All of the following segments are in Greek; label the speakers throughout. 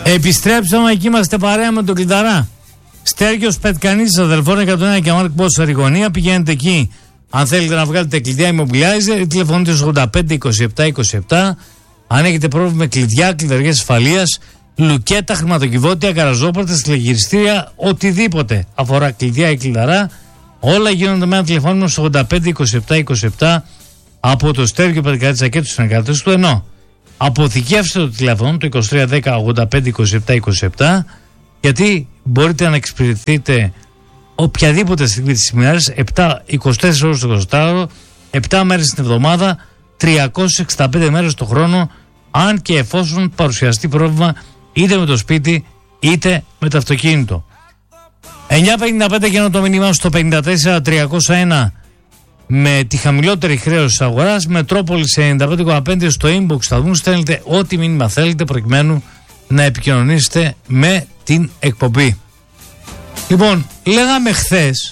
Speaker 1: Επιστρέψαμε, εκεί είμαστε παρέα με τον Κλειδαρά. Στέργιος Πετκανής, αδελφών 101 και Μάρκ Μπότσο Ριγωνία. Πηγαίνετε εκεί αν θέλετε να βγάλετε κλειδιά Immobilizer. Τηλεφωνείτε στους 85 27 27. Αν έχετε πρόβλημα με κλειδιά, κλειδαριές ασφαλείας, λουκέτα, χρηματοκιβώτια, γαραζόπορτες, τηλεγυριστήρια, οτιδήποτε αφορά κλειδιά ή Κλειδαρά, όλα γίνονται με ένα τηλεφώνημα στο 85 27 27 από το Στέργιο Πετκανίτσα και τους συνεργάτες του. Ενώ αποθηκεύστε το τηλέφωνο το 2310 85 27 27, γιατί μπορείτε να εξυπηρετείτε οποιαδήποτε στιγμή της ημέρας, 24 ώρες το 24ωρο, 7 μέρες την εβδομάδα, 365 μέρες το χρόνο, αν και εφόσον παρουσιαστεί πρόβλημα είτε με το σπίτι είτε με το αυτοκίνητο. 9.55 και το μήνυμα στο 54.301 με τη χαμηλότερη χρέωση της αγοράς, Μετρόπολης 95,5 στο inbox θα δουν, στέλνετε ό,τι μήνυμα θέλετε προκειμένου να επικοινωνήσετε με την εκπομπή. Λοιπόν, λέγαμε χθες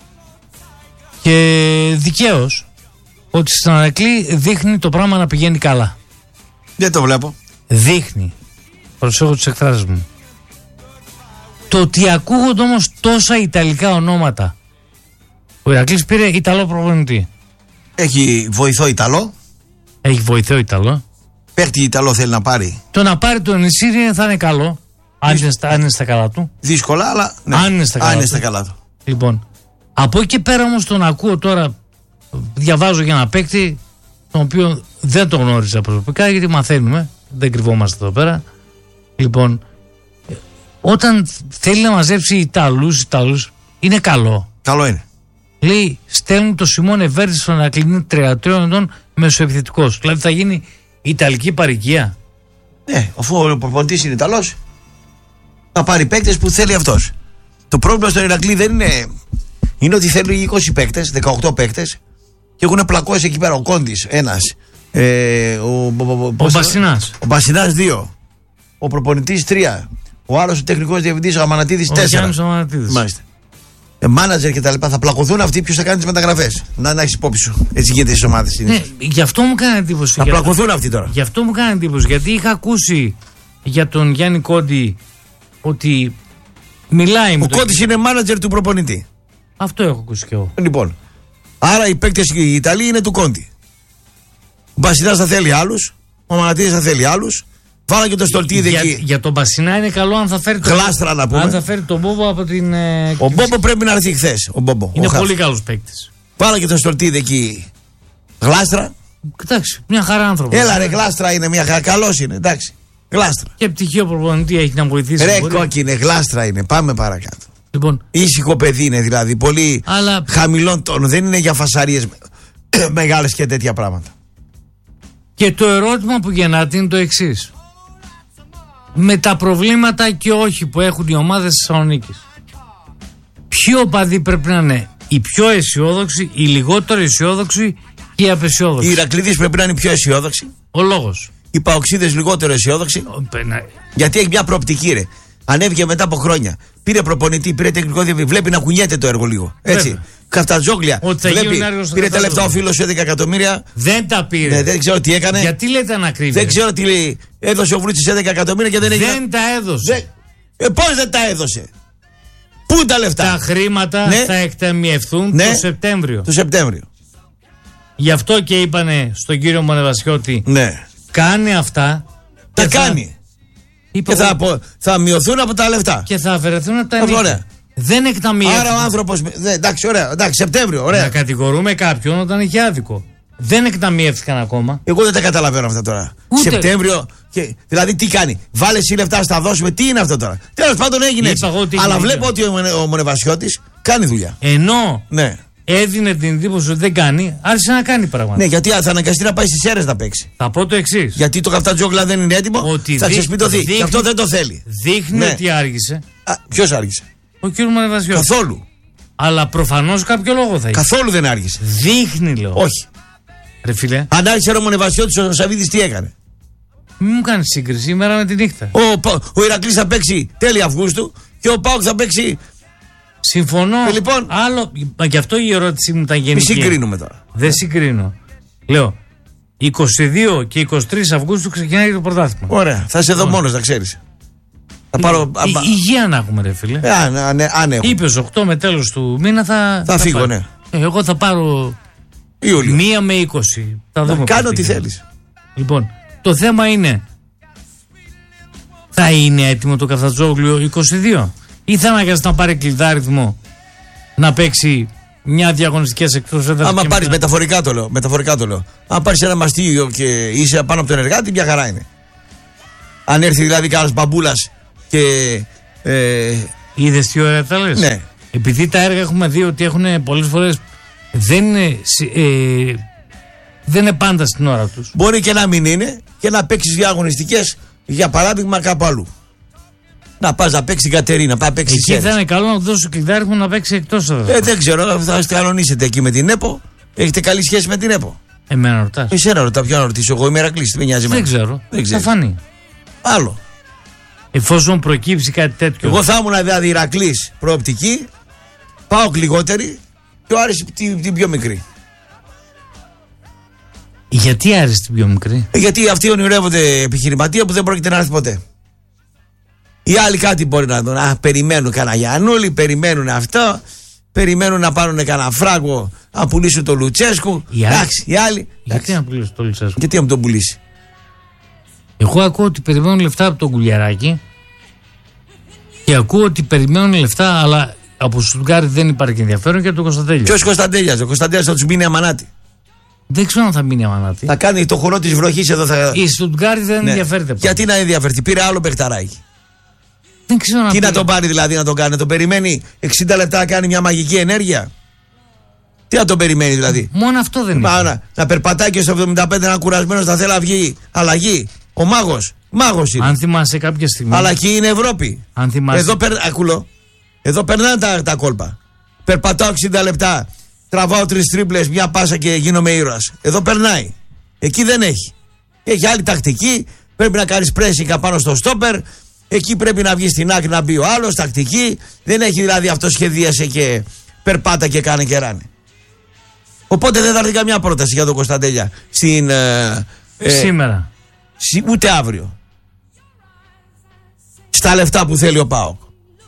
Speaker 1: και δικαίως ότι στην Ανακλή δείχνει το πράγμα να πηγαίνει καλά.
Speaker 2: Δεν το βλέπω.
Speaker 1: Δείχνει. Προσέχω τις εκφράσεις μου. Το ότι ακούγονται όμως τόσα ιταλικά ονόματα. Ο Ηρακλής πήρε Ιταλό προπονητή.
Speaker 2: Έχει βοηθό Ιταλό.
Speaker 1: Έχει βοηθό Ιταλό.
Speaker 2: Παίχτη Ιταλό θέλει να πάρει.
Speaker 1: Το να πάρει τον Ενσύρι θα είναι καλό. Αν είναι στα καλά του.
Speaker 2: Δύσκολα, αλλά ναι.
Speaker 1: Αν είναι στα καλά του. Λοιπόν, από εκεί πέρα όμως τον ακούω τώρα. Διαβάζω για ένα παίκτη τον οποίο δεν τον γνώριζα προσωπικά, γιατί μαθαίνουμε. Δεν κρυβόμαστε εδώ πέρα. Λοιπόν, όταν θέλει να μαζέψει Ιταλούς, είναι καλό.
Speaker 2: Καλό είναι.
Speaker 1: Λέει, στέλνουν το Σιμώνε Βέρτη στον Ανακλή 33 ετών μεσοεπιθετικός. Δηλαδή θα γίνει Ιταλική παροικία.
Speaker 2: Ναι, αφού ο προπονητής είναι Ιταλός, θα πάρει παίκτες που θέλει αυτός. Το πρόβλημα στον Ηρακλή δεν είναι ότι θέλουν 20 παίκτες, 18 παίκτες και έχουν πλακώσει εκεί πέρα ο Κόντης ένας,
Speaker 1: ο Μπασινάς.
Speaker 2: Ο Μπασινάς 2, ο προπονητής 3, ο άλλος ο τεχνικός διευθυντής ο Αμανατίδης 4.
Speaker 1: Γιάννης Αμανατίδης.
Speaker 2: Μάλιστα. Μάνατζερ και τα λοιπά, θα πλακωθούν αυτοί. Ποιος θα κάνει τις μεταγραφές? Να έχεις υπόψη σου. Έτσι γίνεται στις ομάδες.
Speaker 1: Ναι, γι' αυτό μου κάνει εντύπωση.
Speaker 2: Θα πλακωθούν αυτοί τώρα.
Speaker 1: Γι' αυτό μου κάνει εντύπωση. Γιατί είχα ακούσει για τον Γιάννη Κόντι ότι μιλάει με
Speaker 2: ο Κόντις είναι μάνατζερ του προπονητή.
Speaker 1: Αυτό έχω ακούσει κι εγώ.
Speaker 2: Λοιπόν, άρα οι παίκτες οι Ιταλοί είναι του Κόντι. Ο Μπασινάς θα θέλει άλλους, ο Μανατίδης θα θέλει άλλους. Βάλα και το Στολτίδη εκεί.
Speaker 1: Για τον Μπασινά είναι καλό αν θα φέρει
Speaker 2: Γλάστρα να πούμε.
Speaker 1: Αν θα φέρει τον Μπόμπο από την.
Speaker 2: Ο Μπόμπο πρέπει να έρθει χθες.
Speaker 1: Είναι πολύ καλός παίκτης.
Speaker 2: Βάλα και το Στολτίδη εκεί. Γλάστρα.
Speaker 1: Εντάξει, μια χαρά άνθρωπος.
Speaker 2: Έλα ρε, Γλάστρα είναι μια χαρά. Καλός είναι, εντάξει. Γλάστρα.
Speaker 1: Και πτυχίο προπονητή έχει να βοηθήσει.
Speaker 2: Ρε κόκκινε, Γλάστρα είναι. Πάμε παρακάτω.
Speaker 1: Λοιπόν.
Speaker 2: Ήσυχο παιδί είναι δηλαδή. Πολύ χαμηλών τόνων. Δεν είναι για φασαρίες μεγάλες και τέτοια πράγματα. Και
Speaker 1: το ερώτημα που γεννάται είναι το εξής. Με τα προβλήματα και όχι που έχουν οι ομάδες της Θεσσαλονίκης, ποιοι οπαδοί πρέπει να είναι οι πιο αισιόδοξοι, οι λιγότερο αισιόδοξοι και οι απαισιόδοξοι?
Speaker 2: Οι Ηρακλήδες πρέπει να είναι πιο αισιόδοξοι.
Speaker 1: Ο λόγος.
Speaker 2: Οι Παοξίδες λιγότερο αισιόδοξοι. Γιατί έχει μια προοπτική, ρε. Ανέβηκε μετά από χρόνια. Πήρε προπονητή, πήρε τεχνικό διευθυντή. Βλέπει να κουνιέται το έργο λίγο. Έτσι. Καφτατζόγλια. Βλέπει. Πήρε τα λεφτά ο φίλος 11 εκατομμύρια.
Speaker 1: Δεν τα πήρε.
Speaker 2: Ναι, δεν ξέρω τι έκανε.
Speaker 1: Γιατί λέτε ανακρίβεια?
Speaker 2: Δεν ξέρω τι λέει. Έδωσε ο Βρούτσης 11 εκατομμύρια και δεν έγινε.
Speaker 1: Δεν τα έδωσε.
Speaker 2: Πώς δεν τα έδωσε? Πού τα λεφτά?
Speaker 1: Τα χρήματα θα εκταμιευθούν το Σεπτέμβριο.
Speaker 2: Το Σεπτέμβριο.
Speaker 1: Γι' αυτό και είπανε στον κύριο Μονεβασιώτη.
Speaker 2: Ναι.
Speaker 1: Κάνει αυτά.
Speaker 2: Τα κάνει. Και θα μειωθούν από τα λεφτά.
Speaker 1: Και θα αφαιρεθούν από τα ενίκια. Δεν εκταμιεύουν.
Speaker 2: Άρα ο άνθρωπος. Εντάξει, ωραία. Εντάξει, Σεπτέμβριο, ωραία.
Speaker 1: Να κατηγορούμε κάποιον όταν έχει άδικο. Δεν εκταμιεύτηκαν ακόμα.
Speaker 2: Εγώ δεν τα καταλαβαίνω αυτά τώρα. Ούτε. Σεπτέμβριο. Δηλαδή τι κάνει? Βάλε εσύ λεφτά, στα δώσουμε. Τι είναι αυτό τώρα? Τέλος πάντων έγινε έτσι. Αλλά βλέπω ότι ο Μονεβασιώτης κάνει δουλειά.
Speaker 1: Ενώ έδινε την εντύπωση ότι δεν κάνει, άρχισε να κάνει πράγματα.
Speaker 2: Ναι, γιατί θα αναγκαστεί να πάει στις Σέρρες να παίξει.
Speaker 1: Θα πω το εξής.
Speaker 2: Γιατί το Καφτατζόγλα δεν είναι έτοιμο. Ότι θα ξεσπιτωθεί. Γι' αυτό δεν το θέλει.
Speaker 1: Δείχνει ότι άργησε.
Speaker 2: Ποιος άργησε?
Speaker 1: Ο κύριος Μονεβασιώτης.
Speaker 2: Καθόλου.
Speaker 1: Αλλά προφανώς κάποιο λόγο θα έχει.
Speaker 2: Καθόλου δεν άργησε.
Speaker 1: Δείχνει, λέω.
Speaker 2: Όχι.
Speaker 1: Ρε φίλε.
Speaker 2: Αν άρχισε ο Μονεβασιώτης, ο Σαββίδης τι έκανε?
Speaker 1: Μην μου κάνει σύγκριση ημέρα με τη νύχτα.
Speaker 2: Ο Ηρακλής θα παίξει τέλη Αυγούστου και ο ΠΑΟΚ θα παίξει.
Speaker 1: Συμφωνώ.
Speaker 2: Λοιπόν,
Speaker 1: άλλο. Μα γι' αυτό η ερώτησή μου ήταν γενική.
Speaker 2: Μη συγκρίνουμε τώρα.
Speaker 1: Δεν συγκρίνω. Λέω 22 και 23 Αυγούστου ξεκινάει το πρωτάθλημα.
Speaker 2: Ωραία. Θα είσαι εδώ μόνος, να ξέρεις. Θα πάρω.
Speaker 1: Υγεία να έχουμε, ρε φίλε.
Speaker 2: Αν έχω.
Speaker 1: Είπες 8 με τέλος του μήνα θα
Speaker 2: φύγω,
Speaker 1: πάρω.
Speaker 2: ναι.
Speaker 1: Εγώ θα πάρω
Speaker 2: Ιούλιο.
Speaker 1: 1 με 20. Θα
Speaker 2: κάνω ό,τι θέλεις.
Speaker 1: Λοιπόν, το θέμα είναι, θα είναι έτοιμο το Καφτατζόγλου 22 ή θα αναγκαστεί να πάρει κλειδάριθμο να παίξει μια διαγωνιστικές εκτός έδρας?
Speaker 2: Άμα πάρεις, μεταφορικά το λέω. Αν πάρεις ένα μαστίγιο και είσαι πάνω από τον εργάτη, μια χαρά είναι. Αν έρθει δηλαδή κανένας μπαμπούλας και.
Speaker 1: Είδες τι ωραία τα λες?
Speaker 2: Ναι.
Speaker 1: Επειδή τα έργα έχουμε δει ότι έχουν πολλές φορές. Δεν είναι πάντα στην ώρα τους.
Speaker 2: Μπορεί και να μην είναι και να παίξεις διαγωνιστικές, για παράδειγμα, κάπου αλλού. Να πας να παίξει Κατερίνα, να παίξει.
Speaker 1: Εκεί θα είναι καλό να δώσει κλειδάριθμο να παίξει εκτός έδρας.
Speaker 2: Δεν ξέρω, θα κανονίσετε εκεί με την ΕΠΟ. Έχετε καλή σχέση με την ΕΠΟ?
Speaker 1: Εμένα ρωτάς?
Speaker 2: Εσένα ρωτά, ποιο να ρωτήσω εγώ, είμαι Ηρακλής, τι με νοιάζει?
Speaker 1: Δεν ξέρω. Θα φανεί.
Speaker 2: Άλλο.
Speaker 1: Εφόσον προκύψει κάτι τέτοιο.
Speaker 2: Εγώ θα ήμουν δηλαδή Ηρακλής προοπτική, πάω λιγότερη και ο Άρης την πιο μικρή.
Speaker 1: Γιατί Άρης την πιο μικρή?
Speaker 2: Γιατί αυτοί ονειρεύονται επιχειρηματία που δεν πρόκειται να έρθει ποτέ. Οι άλλοι κάτι μπορεί να δουν. Περιμένουν κανένα Γιαννούλη, περιμένουν αυτό, περιμένουν να πάρουν κανένα φράγκο, να πουλήσουν το Λουτσέσκου. Εντάξει, οι άλλοι.
Speaker 1: Γιατί να πουλήσουν το Λουτσέσκου?
Speaker 2: Γιατί να μου τον πουλήσει?
Speaker 1: Εγώ ακούω ότι περιμένουν λεφτά από τον Κουλιαράκη και ακούω ότι περιμένουν λεφτά, αλλά από Στουτγκάρδη δεν υπάρχει ενδιαφέρον και από τον Κωνσταντέλια.
Speaker 2: Ποιος Κωνσταντέλιας? Ο Κωνσταντέλιας θα τους μείνει αμανάτη.
Speaker 1: Δεν ξέρω αν θα μείνει αμανάτη.
Speaker 2: Θα κάνει το χορό της βροχής εδώ.
Speaker 1: Η Στουτγκάρδη δεν ενδιαφέρεται.
Speaker 2: Γιατί να ενδιαφερθεί? Πήρε άλλο παιχταράκι.
Speaker 1: Δεν ξέρω.
Speaker 2: Τι να τον πάρει δηλαδή, να τον κάνει? Να τον περιμένει 60 λεπτά να κάνει μια μαγική ενέργεια? Τι να τον περιμένει δηλαδή?
Speaker 1: Μόνο αυτό δεν είναι.
Speaker 2: Να περπατάει και στο 75 να κουρασμένος, να θέλει να βγει αλλαγή. Ο μάγος είναι.
Speaker 1: Αν θυμάσαι κάποια στιγμή.
Speaker 2: Αλλά εκεί είναι Ευρώπη.
Speaker 1: Αν θυμάσαι.
Speaker 2: Εδώ περνάνε τα κόλπα. Περπατάω 60 λεπτά, τραβάω 3 τρίπλες, μια πάσα και γίνομαι ήρωας. Εδώ περνάει. Εκεί δεν έχει. Έχει άλλη τακτική. Πρέπει να κάνεις pressing πάνω στο στόπερ. Εκεί πρέπει να βγει στην άκρη να μπει ο άλλος. Τακτική. Δεν έχει δηλαδή αυτό σχεδίασε και περπάτα και κάνε και ράνε. Οπότε δεν θα έρθει καμιά πρόταση για τον Κωνσταντέλια
Speaker 1: σήμερα.
Speaker 2: Ούτε αύριο. Στα λεφτά που θέλει ο ΠΑΟΚ.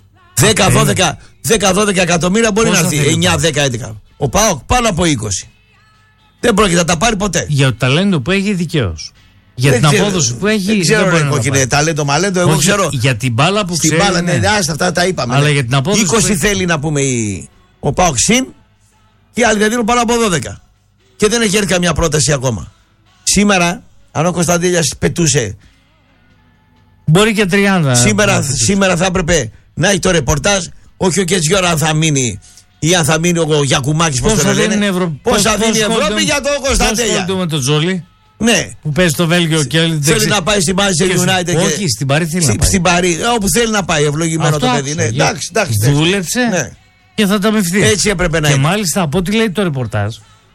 Speaker 2: 10-12 εκατομμύρια μπορεί να έρθει. 9-10-11. Ο ΠΑΟΚ πάνω από 20. Δεν πρόκειται να τα πάρει ποτέ.
Speaker 1: Για το ταλέντο που έχει δικαίως. Για την απόδοση που έχει.
Speaker 2: Δεν ξέρω αν είναι ταλέντο μαλέντο. Εγώ ξέρω.
Speaker 1: Για την μπάλα που ξέρει.
Speaker 2: Στην μπάλα, ναι, αυτά τα είπαμε.
Speaker 1: Αλλά για την απόδοση.
Speaker 2: 20 θέλει να πούμε ο ΠΑΟΚ συν και οι άλλοι δεν δίνουν πάνω από 12. Και δεν έχει έρθει καμιά πρόταση ακόμα. Σήμερα, αν ο Κωνσταντέλιας πετούσε.
Speaker 1: Μπορεί και 30.
Speaker 2: Σήμερα θα έπρεπε να έχει το ρεπορτάζ. Όχι ο Κετζιόρα αν θα μείνει ή αν θα μείνει ο Γιακουμάκης. Πώς θα δίνει η Ευρώπη για τον Κωνσταντέλια?
Speaker 1: Πώς με τον Τζόλι.
Speaker 2: Ναι.
Speaker 1: Που παίζει στο Βέλγιο και
Speaker 2: θέλει να πάει στην Manchester United.
Speaker 1: Όχι, στην Παρί θέλει να πάει.
Speaker 2: Στην Παρί, όπου θέλει να πάει, ευλογημένο το παιδί. Ναι, εντάξει.
Speaker 1: Δούλεψε, ναι, και θα τα μευθεί.
Speaker 2: Έτσι έπρεπε να είναι.
Speaker 1: Και μάλιστα από ό,τι λέει το ρεπορτάζ,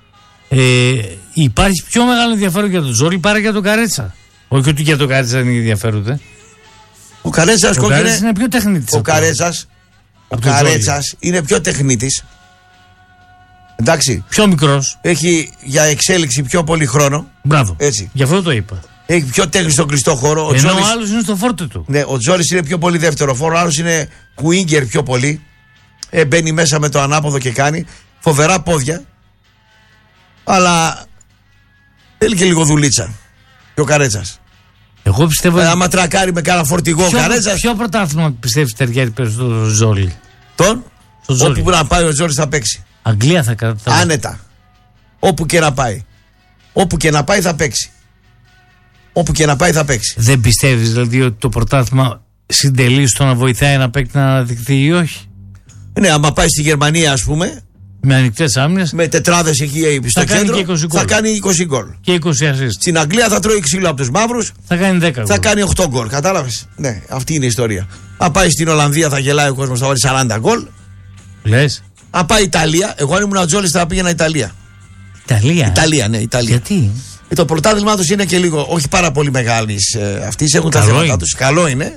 Speaker 1: υπάρχει πιο μεγάλο ενδιαφέρον για τον Τζόλι παρά για τον Καρέτσα. Όχι ότι για τον Καρέτσα δεν ενδιαφέρονται.
Speaker 2: Ο Καρέτσας
Speaker 1: είναι πιο τεχνίτης.
Speaker 2: Ο Καρέτσας είναι πιο τεχνίτης. Εντάξει.
Speaker 1: Πιο μικρός.
Speaker 2: Έχει για εξέλιξη πιο πολύ χρόνο.
Speaker 1: Μπράβο.
Speaker 2: Έτσι.
Speaker 1: Γι' αυτό το είπα.
Speaker 2: Έχει πιο τέχνη στον κλειστό χώρο.
Speaker 1: Ενώ ο άλλος είναι στο φόρτε του.
Speaker 2: Ναι, ο Τζόλις είναι πιο πολύ δεύτερο φόρο. Ο άλλος είναι κουίνγκερ πιο πολύ. Μπαίνει μέσα με το ανάποδο και κάνει. Φοβερά πόδια. Αλλά θέλει και λίγο δουλίτσα. Και ο Καρέτσας.
Speaker 1: Εγώ πιστεύω.
Speaker 2: Άμα τρακάρει με κάνα φορτηγό ο Καρέτσας.
Speaker 1: Ποιο πρωτάθλημα πιστεύεις ταιριάζει περισσότερο στο Τζόλι?
Speaker 2: Όπου να πάει ο Τζόλις θα παίξει.
Speaker 1: Αγγλία θα κρατήσει.
Speaker 2: Άνετα. Όπου και να πάει. Όπου και να πάει θα παίξει. Όπου και να πάει θα παίξει.
Speaker 1: Δεν πιστεύεις δηλαδή ότι το πρωτάθλημα συντελεί στο να βοηθάει ένα παίκτη να αναδειχθεί ή όχι?
Speaker 2: Ναι, άμα πάει στη Γερμανία ας πούμε.
Speaker 1: Με ανοιχτές άμυνες.
Speaker 2: Με τετράδες εκεί στο κέντρο. Θα κάνει 20 γκολ.
Speaker 1: Και 20 assist.
Speaker 2: Στην Αγγλία θα τρώει ξύλο από τους μαύρους.
Speaker 1: Θα κάνει 10 γκολ.
Speaker 2: Θα κάνει 8 γκολ. Κατάλαβες? Ναι, αυτή είναι η ιστορία. Αν πάει στην Ολλανδία θα γελάει ο κόσμος, θα βάλει 40 γκολ.
Speaker 1: Λες?
Speaker 2: Αν πάει Ιταλία, εγώ αν ήμουν ο Τζόλις θα πήγαινα Ιταλία. Ιταλία, ναι, Ιταλία.
Speaker 1: Γιατί?
Speaker 2: Το πρωτάθλημά τους είναι και λίγο, όχι πάρα πολύ μεγάλης. Αυτοί έχουν τα θέματα τους. Καλό είναι.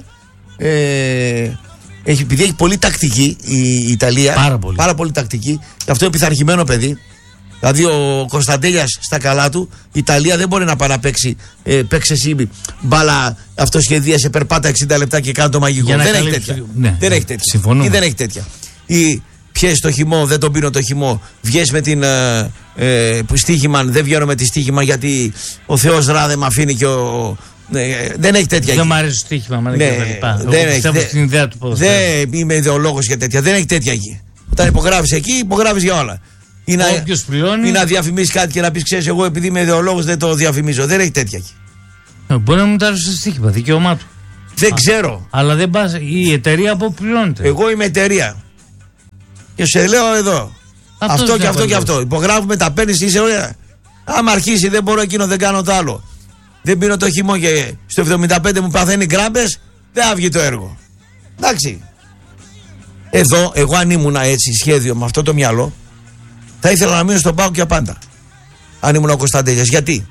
Speaker 2: Επειδή έχει πολύ τακτική η Ιταλία.
Speaker 1: Πάρα πολύ
Speaker 2: τακτική. Γι' αυτό επιθαρχημένο παιδί. Δηλαδή ο Κωνσταντέλιας στα καλά του, η Ιταλία δεν μπορεί να πάει να παίξει. Παίξει εσύ μπάλα, αυτοσχεδίασε, περπάτα 60 λεπτά και κάνει το μαγικό. Δεν έχει τέτοια.
Speaker 1: Ναι,
Speaker 2: δεν έχει τέτοια.
Speaker 1: Συμφωνούμε.
Speaker 2: Ή δεν έχει τέτοια. Ή πιέζει το χυμό, δεν τον πίνω το χυμό. Βγες με την στοίχημαν, δεν βγαίνω με τη στοίχημαν γιατί ο Θεός ράδε με αφήνει και ο. Δεν έχει τέτοια.
Speaker 1: Δεν μου αρέσει το στοίχημα, δεν πιστεύω στην ιδέα του ποδοσφαίρου.
Speaker 2: Δεν είμαι ιδεολόγος για τέτοια. Δεν έχει τέτοια εκεί. Όταν υπογράφεις εκεί, υπογράφεις για όλα. Ή να διαφημίσεις κάτι και να πεις, ξέρεις, εγώ επειδή είμαι ιδεολόγος δεν το διαφημίζω. Δεν έχει τέτοια εκεί.
Speaker 1: Μπορεί να μου τα αρέσει το στοίχημα, δικαίωμά του.
Speaker 2: Δεν ξέρω.
Speaker 1: Αλλά δεν πας, η εταιρεία από πληρώνεται.
Speaker 2: Εγώ είμαι εταιρεία. Και σε λέω εδώ. Αυτό και αυτό και αυτό. Υπογράφουμε, τα παίρνεις, είσαι ωραία. Άμα αρχίσει, δεν μπορώ εκείνο, δεν κάνω το άλλο. Δεν πίνω το χυμό και στο 75 μου παθαίνει γκράμπες, δεν θα βγει το έργο. Εντάξει. Εδώ, εγώ αν ήμουν έτσι σχέδιο με αυτό το μυαλό, θα ήθελα να μείνω στον ΠΑΟΚ για πάντα. Αν ήμουν ο Κωνσταντέλιας. Γιατί?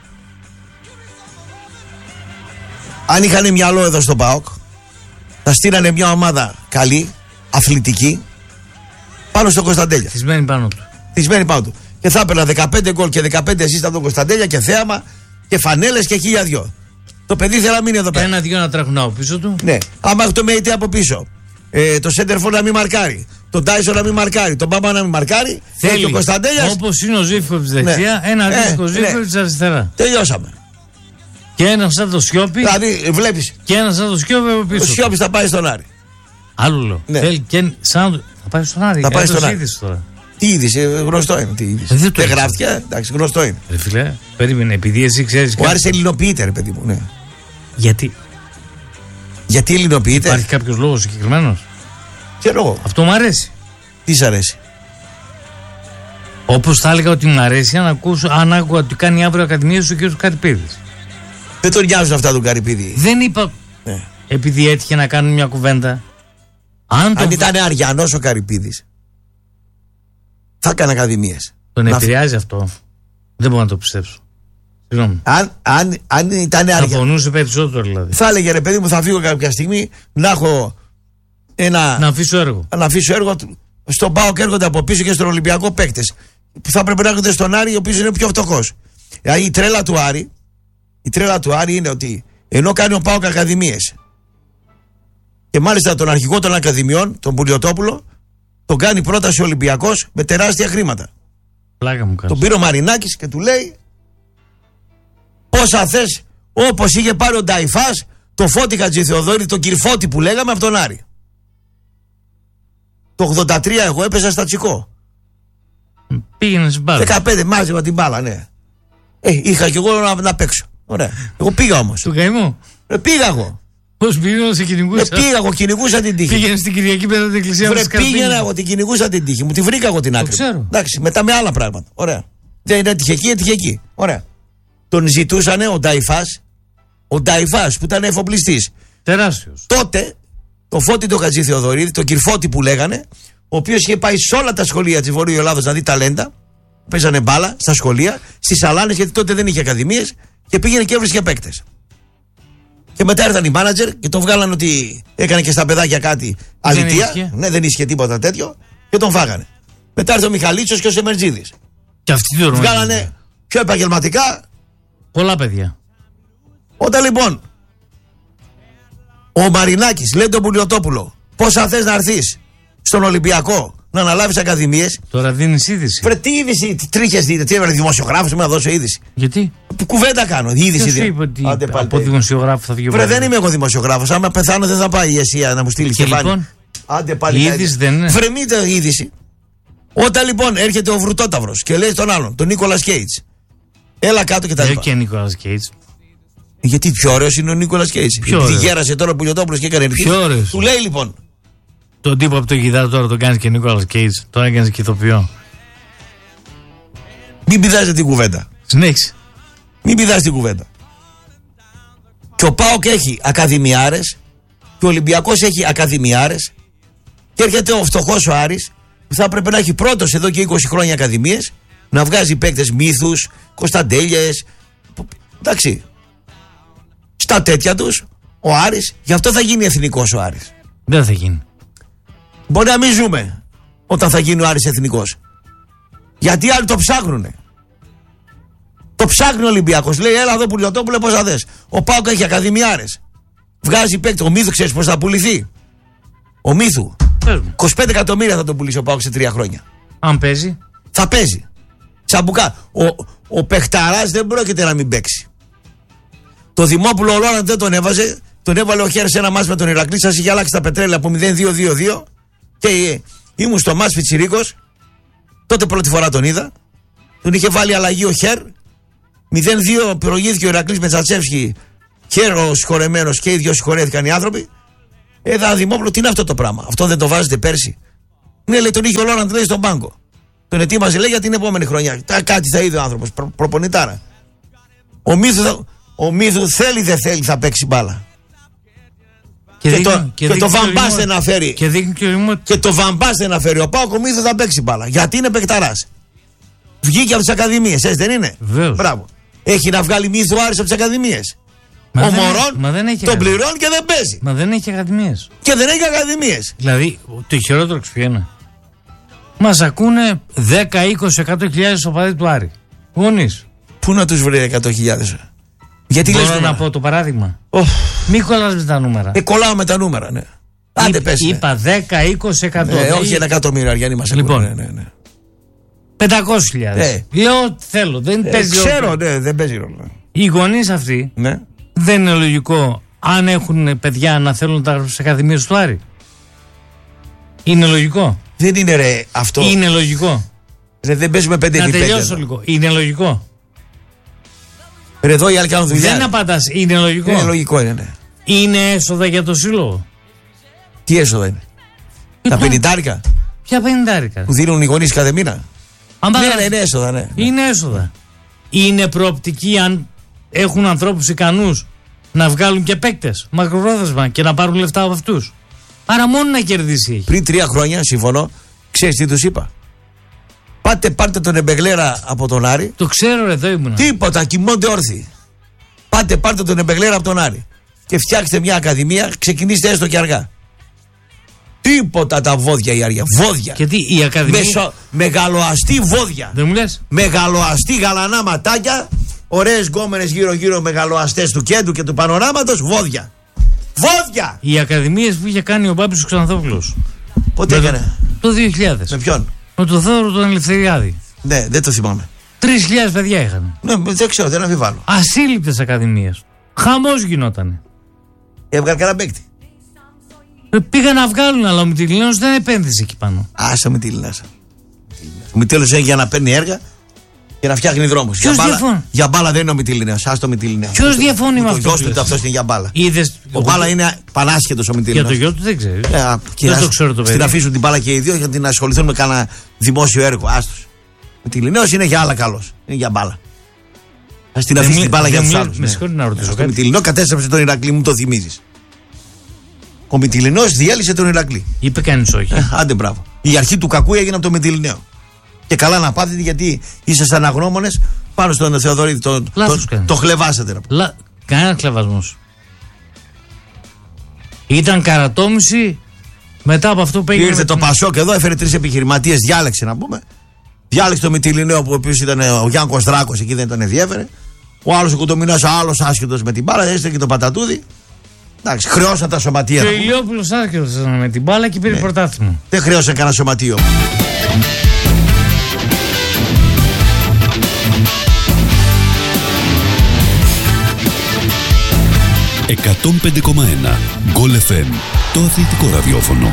Speaker 2: Αν είχαν μυαλό εδώ στον ΠΑΟΚ, θα στείλανε μια ομάδα καλή, αθλητική, πάνω στον Κωνσταντέλια.
Speaker 1: Θυσμένη πάνω του.
Speaker 2: Θυσμένη πάνω του. Και θα έπαιρνα 15 γκολ και 15 εσείς από τον Κωνσταντέλια και θέαμα και φανέλες και 1002. Το παιδί θέλει να μείνει εδώ πέρα.
Speaker 1: Ένα-δυο να τρέχουν από πίσω του.
Speaker 2: Ναι. Άμα έχει το ΜΕΙΤ από πίσω. Το Σέντερφορ να μην μαρκάρει. Τον Τάισο να μην μαρκάρει. Τον Μπάμπα να μην μαρκάρει.
Speaker 1: Θέλει.
Speaker 2: Ο Κωνσταντέλιας.
Speaker 1: Όπως είναι ο Ζήφκοβιτς δεξιά, ένα αντίστοιχο Ζήφκοβιτς αριστερά.
Speaker 2: Τελειώσαμε.
Speaker 1: Και ένα σαν το Σιώπη.
Speaker 2: Δηλαδή βλέπεις.
Speaker 1: Και ένα σαν το Σιώπη από πίσω.
Speaker 2: Ο Σιώπης θα πάει στον Άρη.
Speaker 1: Άλλο λέω.
Speaker 2: Ναι.
Speaker 1: Θέλει και σαν. Θα πάει στον Άρη.
Speaker 2: Θα πάει στον Άρη.
Speaker 1: Τώρα.
Speaker 2: Τι είδηση, γνωστό είναι. Τι είδηση. Δεν γράφτηκε, εντάξει, γνωστό είναι.
Speaker 1: Ρε φίλε, περίμενε, επειδή εσύ ξέρεις.
Speaker 2: Ο Άρης ελληνοποιείται, ρε παιδί μου, ναι. Γιατί ελληνοποιείται.
Speaker 1: Υπάρχει κάποιος λόγος συγκεκριμένος?
Speaker 2: Ξέρω εγώ.
Speaker 1: Αυτό μου αρέσει.
Speaker 2: Τι σ' αρέσει?
Speaker 1: Όπως θα έλεγα ότι μου αρέσει αν άκουγα ότι κάνει αύριο ακαδημίες ο κ. Καρυπίδης.
Speaker 2: Δεν τον νοιάζουν αυτά του Καρυπίδη.
Speaker 1: Δεν είπα. Ναι. Επειδή έτυχε να κάνουν μια κουβέντα.
Speaker 2: Αν ήταν αριανός ο Καρυπίδης, θα έκανε ακαδημίες.
Speaker 1: Τον επηρεάζει αυτό. Δεν μπορώ να το πιστέψω. Συγγνώμη.
Speaker 2: Αν ήταν αριανός.
Speaker 1: Θα πονούσε περισσότερο δηλαδή.
Speaker 2: Θα έλεγε, ρε παιδί μου, θα φύγω κάποια στιγμή να έχω ένα.
Speaker 1: Να αφήσω έργο.
Speaker 2: Να αφήσω έργο. Στον ΠΑΟΚ έρχονται από πίσω και στον Ολυμπιακό παίκτες που θα πρέπει να έρχονται στον Άρη, ο οποίος είναι πιο φτωχός. Η τρέλα του Άρη είναι ότι ενώ κάνει ο ΠΑΟΚ ακαδημίες και μάλιστα τον αρχηγό των ακαδημιών, τον Πουλιοτόπουλο, τον κάνει πρόταση ο Ολυμπιακός με τεράστια χρήματα.
Speaker 1: Πλάκα μου κάνει.
Speaker 2: Τον πήρε ο Μαρινάκης και του λέει πόσα θες, όπως είχε πάρει ο Νταϊφάς, το Φώτη Χατζηθεοδόρη, τον Κυρφώτη που λέγαμε από τον Άρη. Το 83 εγώ έπαιζα στα Τσικό.
Speaker 1: Πήγαινε στην μπάλα.
Speaker 2: 15 μάζευα την μπάλα, ναι. Είχα κι εγώ να παίξω. Ωραία. Εγώ πήγα όμως.
Speaker 1: Του καημό.
Speaker 2: Πήγα εγώ.
Speaker 1: Πώς πήγαινα, σε κυνηγούσα.
Speaker 2: Πήγα εγώ, κυνηγούσα την τύχη.
Speaker 1: Πήγαινε στην Κυριακή πέρα την εκκλησία.
Speaker 2: Πήγαινα εγώ, την κυνηγούσα την τύχη. Μου τη βρήκα εγώ την άκρη.
Speaker 1: Ξέρω.
Speaker 2: Εντάξει, μετά με άλλα πράγματα. Ωραία. Δεν έτυχε εκεί, έτυχε εκεί. Ωραία. Τον ζητούσανε ο Νταϊφάς που ήταν εφοπλιστής.
Speaker 1: Τεράστιος.
Speaker 2: Τότε το Φώτη το Χατζηθεοδωρίδη, τον Κυρφώτη που λέγανε, ο οποίος είχε πάει σε όλα τα σχολεία της Βορείου Ελλάδος να δει ταλέντα. Παίζανε μπάλα στα σχολεία, στις σαλάνες, γιατί τότε δεν είχε ακαδημίες, και πήγαινε και έβρισκε παίκτες. Και μετά ήρθαν οι μάνατζερ και τον βγάλαν ότι έκανε και στα παιδάκια κάτι αλητεία. Ναι, δεν ίσχυε τίποτα τέτοιο και τον φάγανε. Μετά ήρθε ο Μιχαλίτσος και ο Σεμερτζίδης.
Speaker 1: Και αυτοί τον
Speaker 2: βγάλανε πιο επαγγελματικά
Speaker 1: πολλά παιδιά.
Speaker 2: Όταν λοιπόν ο Μαρινάκης λέει τον Πουλιοτόπουλο, πόσα θες να έρθεις στον Ολυμπιακό να αναλάβεις ακαδημίες.
Speaker 1: Τώρα δίνεις είδηση.
Speaker 2: Βρε, τι είδηση, τι τρίχες δίνεις, τι έβαλε δημοσιογράφος μου να δώσω είδηση.
Speaker 1: Γιατί?
Speaker 2: Κουβέντα κάνω, είδηση δίνω.
Speaker 1: Είπε ότι από δημοσιογράφο θα βγει ο
Speaker 2: Βρε, δεν είμαι εγώ δημοσιογράφος. Άμα πεθάνω δεν θα πάει η ΕΣΥΑ να μου στείλει κεφάλι.
Speaker 1: Λοιπόν,
Speaker 2: άντε πάλι.
Speaker 1: Η είδηση δεν είναι.
Speaker 2: Βρε, μήτε είδηση. Όταν λοιπόν έρχεται ο Βρουτόταυρος και λέει στον άλλον, τον Νίκολας Κέιτς, έλα κάτω και τα λοιπά.
Speaker 1: Και Νίκολας Κέιτς.
Speaker 2: Γιατί πιο ωραίος είναι ο Νίκολας Κέιτς. Γιατί γέρασε τώρα ο Πουλιοτόπουλος και έκανε
Speaker 1: πιο.
Speaker 2: Του λέει λοιπόν.
Speaker 1: Τον τύπο από το γιδάρο τώρα τον κάνεις και Νίκολας Κέιτς. Τώρα έκανες και ηθοποιό.
Speaker 2: Μην πηδάζετε την κουβέντα.
Speaker 1: Συνέχισε.
Speaker 2: Μην πηδάς την κουβέντα. Και ο ΠΑΟΚ έχει ακαδημιάρες και ο Ολυμπιακός έχει ακαδημιάρες και έρχεται ο φτωχός ο Άρης που θα πρέπει να έχει πρώτος εδώ και 20 χρόνια ακαδημίες, να βγάζει παίκτες Μύθους, Κωνσταντέλιες, εντάξει, στα τέτοια τους ο Άρης, γι' αυτό θα γίνει εθνικός ο Άρης.
Speaker 1: Δεν θα γίνει.
Speaker 2: Μπορεί να μην ζούμε όταν θα γίνει ο Άρης εθνικός, γιατί άλλοι το ψάχνουνε. Το ψάχνει ο Ολυμπιακός. Λέει, έλα εδώ Πουλιοτόπουλε, πώς θα δες. Ο ΠΑΟΚ έχει ακαδημιάρες. Βγάζει παίκτη. Ο Μύθου, ξέρεις πώς θα πουληθεί. Ο Μύθου. 25 εκατομμύρια θα τον πουλήσει ο ΠΑΟΚ σε 3 χρόνια.
Speaker 1: Αν παίζει.
Speaker 2: Θα παίζει. Τσαμπουκά. Ο παιχταράς δεν πρόκειται να μην παίξει. Το Δημόπουλο ο Λόραντ δεν τον έβαζε. Τον έβαλε ο Χέρ σε ένα μάτς με τον Ηρακλή. Σας είχε αλλάξει τα πετρέλαια από 0-2-2-2. Και ήμουν στο μάτς Πιτσιρίκος. Τότε πρώτη φορά τον είδα. Τον είχε βάλει αλλαγή ο Χέρ. 0-2 προηγήθηκε ο Ηρακλής με Τσατσεύσκι. Χέρ ο συγχωρεμένος και οι δυο συγχωρέθηκαν οι άνθρωποι. Έδα Δημόπουλο, τι είναι αυτό το πράγμα. Αυτό δεν το βάζετε πέρσι. Ναι, λέει, τον είχε ο Λόραντ, λέει, στον πάγκο. Τον ετοίμαζε, λέει, για την επόμενη χρονιά. Κάτι θα είδε ο άνθρωπος. Προπονητάρα. Ο Μύθου θέλει δεν θέλει θα παίξει μπάλα. Και το Βαμπάστε να φέρει. Και το Βαμπάστε να φέρει. Ο ΠΑΟΚ ο Μύθου θα παίξει μπάλα. Γιατί είναι παικταράς. Βγήκε από τις ακαδημίες, έτσι δεν είναι.
Speaker 1: Βεβαίως.
Speaker 2: Μπράβο. Έχει να βγάλει Μύθου Άρης από τις ακαδημίες. Ο Μωρόν τον πληρώνει και δεν παίζει.
Speaker 1: Μα δεν έχει ακαδημίες.
Speaker 2: Και δεν έχει ακαδημίες.
Speaker 1: Δηλαδή, το χειρότερο ξυπιένα. Μας ακούνε 10-20-100 οπαδοί του Άρη. Γονείς.
Speaker 2: Πού να τους βρει 100.000. Γιατί
Speaker 1: μπορώ να πω το παράδειγμα. Μην κολλάς με τα νούμερα.
Speaker 2: Κολλάω με τα νούμερα, ναι. Άντε πες.
Speaker 1: Είπα 10-20-100.
Speaker 2: Όχι 1 εκατομμύριο Αριανοί μας
Speaker 1: λοιπόν,
Speaker 2: ναι.
Speaker 1: 500.000. Λέω ό,τι θέλω. Δεν παίζει
Speaker 2: ξέρω, ρόλο. Ναι, δεν παίζει ρόλο.
Speaker 1: Οι γονείς αυτοί δεν είναι λογικό αν έχουν παιδιά να θέλουν να τα γράψουν σε ακαδημίες του Άρη. Είναι λογικό.
Speaker 2: Δεν είναι ρε αυτό.
Speaker 1: Είναι λογικό.
Speaker 2: Δεν παίζουμε 5-5.
Speaker 1: Να τελειώσω λίγο. Είναι λογικό.
Speaker 2: Ρε εδώ οι άλλοι κάνουν δουλειά.
Speaker 1: Δεν απαντάς. Είναι λογικό.
Speaker 2: Είναι λογικό, ναι.
Speaker 1: Είναι έσοδα για το σύλλογο.
Speaker 2: Τι έσοδα είναι. Τα 50.
Speaker 1: Ποια 50.
Speaker 2: Που δίνουν οι γονείς κάθε μήνα. Ναι, είναι έσοδα, ναι.
Speaker 1: Είναι έσοδα. Είναι προοπτική αν έχουν ανθρώπους ικανούς να βγάλουν και παίκτες μακροπρόθεσμα και να πάρουν λεφτά από αυτούς. Άρα μόνο να κερδίσει.
Speaker 2: Πριν 3 χρόνια, συμφωνώ, ξέρεις τι τους είπα. Πάρτε τον Εμπεγλέρα από τον Άρη.
Speaker 1: Το ξέρω, εδώ ήμουνα.
Speaker 2: Τίποτα, κοιμώνται όρθιοι. Πάρτε τον Εμπεγλέρα από τον Άρη. Και φτιάξτε μια ακαδημία, ξεκινήστε έστω και αργά. Τίποτα τα βόδια η Άρια. Βόδια.
Speaker 1: Και τι, η ακαδημία.
Speaker 2: Μεγαλοαστή βόδια.
Speaker 1: Δεν μου λες.
Speaker 2: Μεγαλοαστή γαλανά ματάκια. Ωραίες γκόμενες γύρω-γύρω μεγαλοαστές του κέντρου και του πανοράματος. Βόδια. Βόδια!
Speaker 1: Οι ακαδημίες που είχε κάνει ο Μπάμπης ο Ξανθόπουλος.
Speaker 2: Πότε έκανε?
Speaker 1: Το 2000.
Speaker 2: Με ποιον?
Speaker 1: Με τον Θόδωρο τον Ελευθεριάδη.
Speaker 2: Ναι, δεν το θυμάμαι.
Speaker 1: 3.000 παιδιά είχαν.
Speaker 2: Ναι, δεν ξέρω, δεν αμφιβάλλω.
Speaker 1: Ασύλληπτες ακαδημίες. Χαμός γινότανε.
Speaker 2: Έβγαλε κανένα παίκτη.
Speaker 1: Πήγαν να βγάλουν, αλλά ο Μυτιληναίος δεν επένδυσε εκεί πάνω.
Speaker 2: Άσε Μυτιληναίος. Ο Μυτιληναίος έχει για να παίρνει έργα και να φτιάχνει δρόμους. Για μπάλα δεν είναι ο Μυτιληναίος. Άστο Μυτιληναίο.
Speaker 1: Ποιος διαφωνεί με αυτό?
Speaker 2: Το γιος του αυτός είναι για μπάλα.
Speaker 1: Ο
Speaker 2: μπάλα είναι πανάσχετος ο Μυτιληναίος.
Speaker 1: Για το γιο του δεν ξέρει. Δεν το ξέρω το παιδί.
Speaker 2: Στην αφήσουν την μπάλα και οι δύο για να ασχοληθούν με κανένα δημόσιο έργο. Άστος. Ο Μυτιληναίος είναι για άλλα καλός. Είναι για μπάλα. Α την αφήσει την μπάλα για τους άλλους.
Speaker 1: Με συγχωρείτε να ρωτήσω κάτι.
Speaker 2: Ο Μυτιληναίος κατέστρεψε τον Ηρακλή, μου το θυμίζεις. Ο Μυτιληναίος διέλυσε τον Ηρακλή.
Speaker 1: Είπε κανείς όχι.
Speaker 2: Άντε μπράβο. Η αρχή του κακού έγινε από τον Μυτιληναίο. Και καλά να πάθετε γιατί ήσασταν αγνώμονες πάνω στον Θεοδωρίδη. Το χλεβάσατε.
Speaker 1: Κανένα χλεβασμός. Ήταν καρατόμηση μετά από αυτό που έγινε.
Speaker 2: Ήρθε το Πασόκ εδώ, έφερε 3 επιχειρηματίες, διάλεξε να πούμε. Διάλεξε το Μυτιληναίο που ο οποίος ήταν ο Γιάνκος Δράκος, εκεί δεν τον ενδιέφερε. Ο άλλος ο Κουτομινάς, άλλος άσχετος με την μπάλα, έστειλε και το Πατατούδη. Εντάξει, χρεώσαν τα σωματεία.
Speaker 1: Και ο Ηλιόπουλος άσχετος με την μπάλα και πήρε πρωτάθλημα.
Speaker 2: Δεν χρεώσαν κανένα σωματείο.
Speaker 3: «105,1 Γκολ FM», το αθλητικό ραδιόφωνο.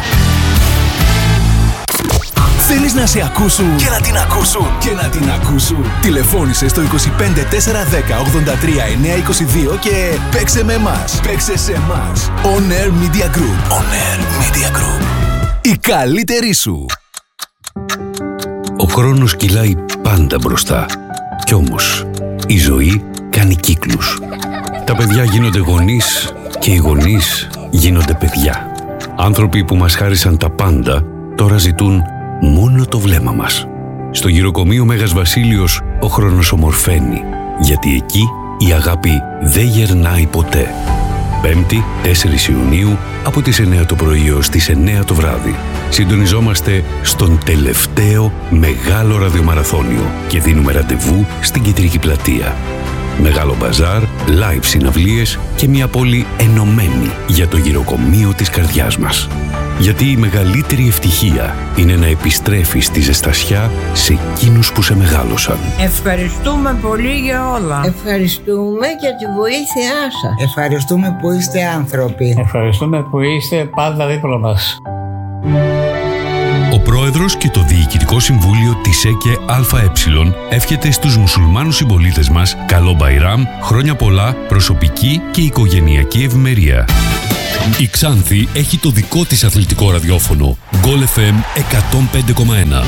Speaker 4: Θέλεις να σε ακούσουν και να την ακούσουν και να την ακούσουν? Τηλεφώνησε στο 25 410 83 922 και παίξε με εμάς. Παίξε σε εμάς. On Air Media Group. On Air Media Group. Η καλύτερη σου.
Speaker 3: Ο χρόνος κυλάει πάντα μπροστά. Κι όμως η ζωή κάνει κύκλους. Τα παιδιά γίνονται γονείς και οι γονείς γίνονται παιδιά. Άνθρωποι που μας χάρισαν τα πάντα τώρα ζητούν μόνο το βλέμμα μας. Στο γυροκομείο Μέγας Βασίλειος ο χρόνος ομορφαίνει, γιατί εκεί η αγάπη δεν γερνάει ποτέ. Πέμπτη, 4 Ιουνίου, από τις 9 το πρωί ως τις 9 το βράδυ. Συντονιζόμαστε στον τελευταίο μεγάλο ραδιομαραθώνιο και δίνουμε ραντεβού στην Κεντρική Πλατεία. Μεγάλο μπαζάρ, live συναυλίες και μια πόλη ενωμένη για το γυροκομείο της καρδιάς μας. Γιατί η μεγαλύτερη ευτυχία είναι να επιστρέφεις τη ζεστασιά σε εκείνους που σε μεγάλωσαν.
Speaker 5: Ευχαριστούμε πολύ για όλα.
Speaker 6: Ευχαριστούμε για τη βοήθειά σας.
Speaker 7: Ευχαριστούμε που είστε άνθρωποι.
Speaker 8: Ευχαριστούμε που είστε πάντα δίπλα μας.
Speaker 3: Ο πρόεδρος και το Διοικητικό Συμβούλιο της ΕΚΕ ΑΕ εύχεται στους μουσουλμάνους συμπολίτες μας καλό Μπαϊράμ, χρόνια πολλά, προσωπική και οικογενειακή ευημερία. Η Ξάνθη έχει το δικό της αθλητικό ραδιόφωνο Goal FM 105,1.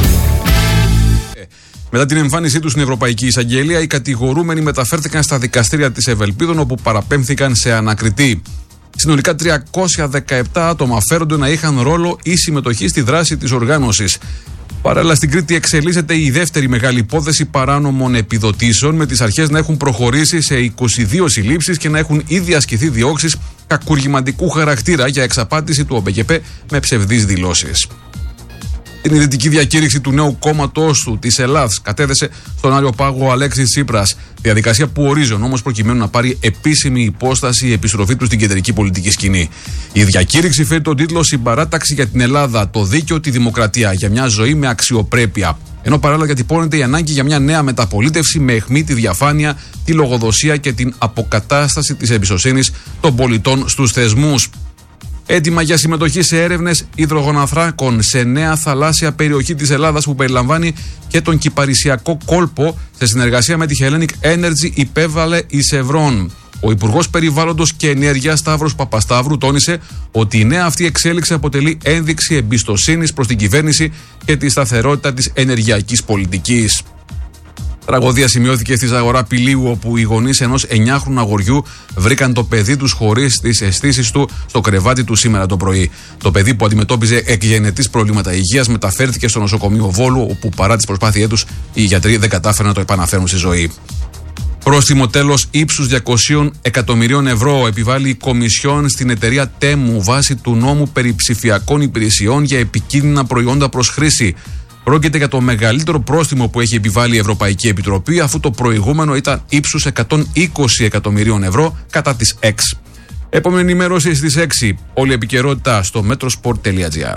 Speaker 9: Μετά την εμφάνισή του στην Ευρωπαϊκή Εισαγγελία, οι κατηγορούμενοι μεταφέρθηκαν στα δικαστήρια της Ευελπίδων, όπου παραπέμφθηκαν σε ανακριτή. Συνολικά 317 άτομα φέρονται να είχαν ρόλο ή συμμετοχή στη δράση της οργάνωσης. Παράλληλα, στην Κρήτη εξελίσσεται η δεύτερη μεγάλη υπόθεση παράνομων επιδοτήσεων, με τις αρχές να έχουν προχωρήσει σε 22 συλλήψεις και να έχουν ήδη ασκηθεί διώξεις κακουργηματικού χαρακτήρα για εξαπάτηση του ΟΜΠΚ με ψευδείς δηλώσεις. Την ιδρυτική διακήρυξη του νέου κόμματος του της Ελλάδας κατέθεσε στον Άριο Πάγο ο Αλέξης Τσίπρας. Διαδικασία που ορίζει όμως προκειμένου να πάρει επίσημη υπόσταση η επιστροφή του στην κεντρική πολιτική σκηνή. Η διακήρυξη φέρει τον τίτλο «Συμπαράταξη για την Ελλάδα, το δίκαιο, τη δημοκρατία, για μια ζωή με αξιοπρέπεια». Ενώ παράλληλα διατυπώνεται η ανάγκη για μια νέα μεταπολίτευση με αιχμή τη διαφάνεια, τη λογοδοσία και την αποκατάσταση της εμπιστοσύνης των πολιτών στους θεσμούς. Έτοιμα για συμμετοχή σε έρευνες υδρογοναθράκων σε νέα θαλάσσια περιοχή της Ελλάδας που περιλαμβάνει και τον κυπαρισιακό κόλπο, σε συνεργασία με τη Hellenic Energy, υπέβαλε η Σευρών. Ο Υπουργός Περιβάλλοντος και Ενέργειας Σταύρος Παπασταύρου τόνισε ότι η νέα αυτή εξέλιξη αποτελεί ένδειξη εμπιστοσύνης προς την κυβέρνηση και τη σταθερότητα της ενεργειακής πολιτικής. Τραγωδία σημειώθηκε στη Ζαγορά Πηλίου, όπου οι γονείς ενός 9χρονου αγοριού βρήκαν το παιδί τους χωρίς τις αισθήσεις του στο κρεβάτι του σήμερα το πρωί. Το παιδί, που αντιμετώπιζε εκγενετής προβλήματα υγείας, μεταφέρθηκε στο νοσοκομείο Βόλου, όπου παρά τις προσπάθειές τους οι γιατροί δεν κατάφεραν να το επαναφέρουν στη ζωή. Πρόστιμο τέλος ύψους 200 εκατομμυρίων ευρώ επιβάλλει η Κομισιόν στην εταιρεία Τέμου βάσει του νόμου περί ψηφιακών υπηρεσιών για επικίνδυνα προϊόντα προς χρήση. Πρόκειται για το μεγαλύτερο πρόστιμο που έχει επιβάλει η Ευρωπαϊκή Επιτροπή, αφού το προηγούμενο ήταν ύψους 120 εκατομμυρίων ευρώ κατά της ΕΞ. Επόμενη ενημέρωση στις 6. Όλη η επικαιρότητα στο metrosport.gr.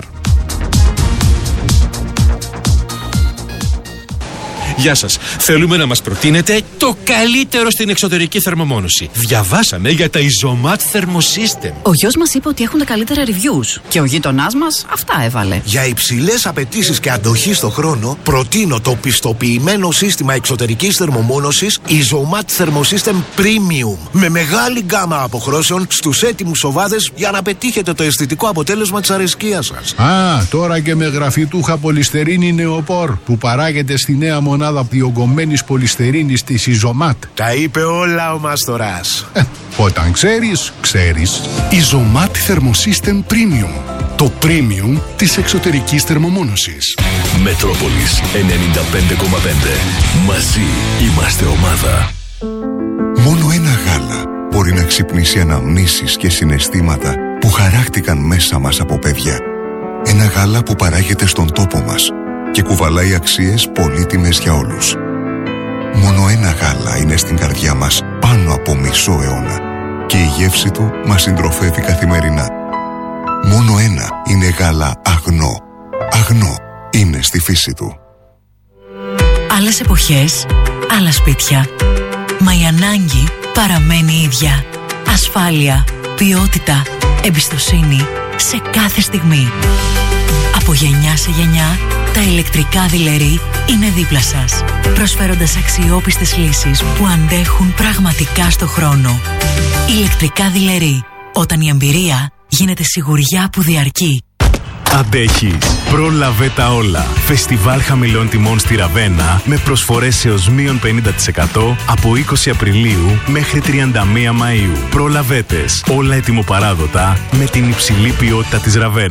Speaker 10: Γεια σας. Θέλουμε να μας προτείνετε το καλύτερο στην εξωτερική θερμομόνωση. Διαβάσαμε για τα Isomat Thermosystem.
Speaker 11: Ο γιος μας είπε ότι έχουν τα καλύτερα reviews και ο γείτονάς μας αυτά έβαλε.
Speaker 12: Για υψηλές απαιτήσεις και αντοχή στο χρόνο, προτείνω το πιστοποιημένο σύστημα εξωτερικής θερμομόνωσης Isomat Thermosystem Premium. Με μεγάλη γκάμα αποχρώσεων στους έτοιμους σοβάδες για να πετύχετε το αισθητικό αποτέλεσμα της αρεσκίας σας.
Speaker 13: Τώρα και με γραφιτούχα πολυστερίνη νεοπόρ που παράγεται στη νέα μονάδα διογκωμένης πολυστερίνης της Isomat.
Speaker 12: Τα είπε όλα ο Μάστορας.
Speaker 13: Όταν ξέρεις, ξέρεις.
Speaker 4: Isomat Thermosystem Premium. Το premium της εξωτερικής θερμομόνωσης. Μετρόπολης 95,5. Μαζί είμαστε ομάδα.
Speaker 14: Μόνο ένα γάλα μπορεί να ξυπνήσει αναμνήσεις και συναισθήματα που χαράχτηκαν μέσα μας από παιδιά. Ένα γάλα που παράγεται στον τόπο μας και κουβαλάει αξίες πολύτιμες για όλους. Μόνο ένα γάλα είναι στην καρδιά μας πάνω από μισό αιώνα και η γεύση του μας συντροφεύει καθημερινά. Μόνο ένα είναι γάλα Αγνό. Αγνό είναι στη φύση του.
Speaker 11: Άλλες εποχές, άλλα σπίτια. Μα η ανάγκη παραμένει ίδια. Ασφάλεια, ποιότητα, εμπιστοσύνη σε κάθε στιγμή. Από γενιά σε γενιά, τα ηλεκτρικά δειλερί είναι δίπλα σας, προσφέροντας αξιόπιστες λύσεις που αντέχουν πραγματικά στο χρόνο. Ηλεκτρικά δειλερί, όταν η εμπειρία γίνεται σιγουριά που διαρκεί.
Speaker 15: Αντέχεις. Πρόλαβε τα όλα. Φεστιβάλ χαμηλών τιμών στη Ραβένα με προσφορές έως μείον 50% από 20 Απριλίου μέχρι 31 Μαΐου. Προλαβέτες. Όλα ετοιμοπαράδοτα με την υψηλή ποιότητα της Ραβένα.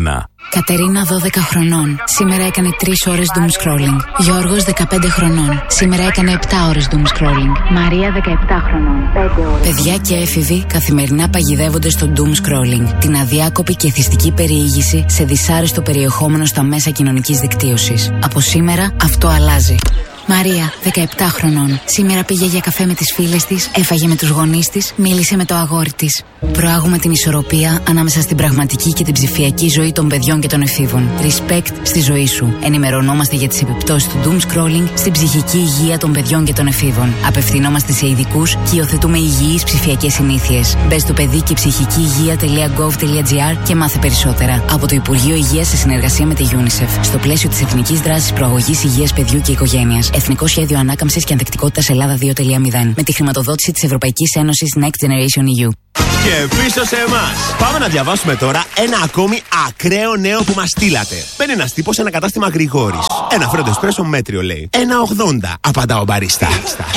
Speaker 16: Κατερίνα 12 χρονών. Σήμερα έκανε 3 ώρες doom scrolling. Γιώργος 15 χρονών. Σήμερα έκανε 7 ώρες doom scrolling. Μαρία 17 χρονών. 5 ώρες. Παιδιά και έφηβοι καθημερινά παγιδεύονται στο doom scrolling. Την αδιάκοπη και εθιστική περιήγηση σε δυσάρεστο περιεχόμενο στα μέσα κοινωνικής δικτύωσης. Από σήμερα αυτό αλλάζει. Μαρία, 17 χρονών. Σήμερα πήγε για καφέ με τις φίλες της, έφαγε με τους γονείς της, μίλησε με το αγόρι της. Προάγουμε την ισορροπία ανάμεσα στην πραγματική και την ψηφιακή ζωή των παιδιών και των εφήβων. Respect στη ζωή σου. Ενημερωνόμαστε για τις επιπτώσεις του doom scrolling στην ψυχική υγεία των παιδιών και των εφήβων. Απευθυνόμαστε σε ειδικούς και υιοθετούμε υγιείς ψηφιακές συνήθειες. Μπες στο παιδί και ψυχική υγεία.gov.gr και μάθε περισσότερα. Από το Υπουργείο Υγείας σε συνεργασία με τη UNICEF. Στο πλαίσιο της Εθνικής Δράσης Προαγωγής Υγείας Παιδιού και Οικογένειας. Εθνικό Σχέδιο Ανάκαμψης και Ανθεκτικότητας Ελλάδα 2.0. Με τη χρηματοδότηση της Ευρωπαϊκής Ένωσης Next Generation EU.
Speaker 17: Και πίσω σε εμάς. Πάμε να διαβάσουμε τώρα ένα ακόμη ακραίο νέο που μας στείλατε. Μπαίνει ένας τύπος σε ένα κατάστημα Γρηγόρης. Ένα φρέντο εσπρέσο μέτριο λέει. 1,80 απαντά ο μπαρίστα.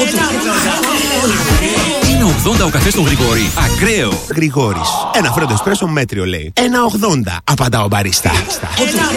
Speaker 10: 1,80 ο καφές στον Γρηγόρη. Ακραίο.
Speaker 17: Γρηγόρης. Ένα φρέντο εσπρέσο μέτριο λέει. 1,80 απαντά ο μπαρίστα.